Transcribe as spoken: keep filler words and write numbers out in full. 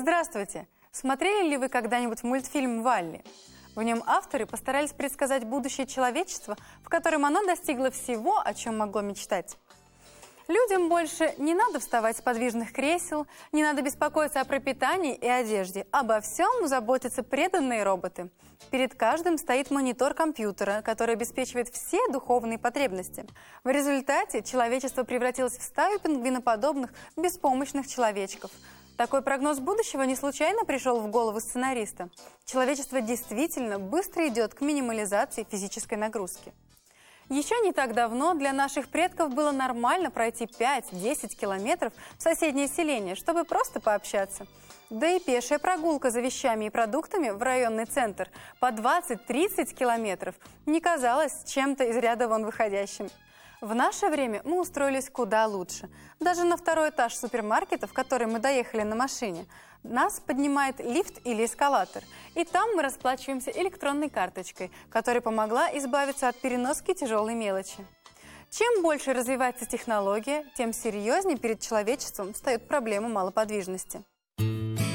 Здравствуйте! Смотрели ли вы когда-нибудь мультфильм «Валли»? В нем авторы постарались предсказать будущее человечества, в котором оно достигло всего, о чем могло мечтать. Людям больше не надо вставать с подвижных кресел, не надо беспокоиться о пропитании и одежде. Обо всем заботятся преданные роботы. Перед каждым стоит монитор компьютера, который обеспечивает все духовные потребности. В результате человечество превратилось в стаю пингвиноподобных, беспомощных человечков. Такой прогноз будущего не случайно пришел в голову сценариста. Человечество действительно быстро идет к минимализации физической нагрузки. Еще не так давно для наших предков было нормально пройти пять-десять километров в соседнее селение, чтобы просто пообщаться. Да и пешая прогулка за вещами и продуктами в районный центр по двадцать-тридцать километров не казалась чем-то из ряда вон выходящим. В наше время мы устроились куда лучше. Даже на второй этаж супермаркета, в который мы доехали на машине, нас поднимает лифт или эскалатор. И там мы расплачиваемся электронной карточкой, которая помогла избавиться от переноски тяжелой мелочи. Чем больше развивается технология, тем серьезнее перед человечеством встает проблема малоподвижности.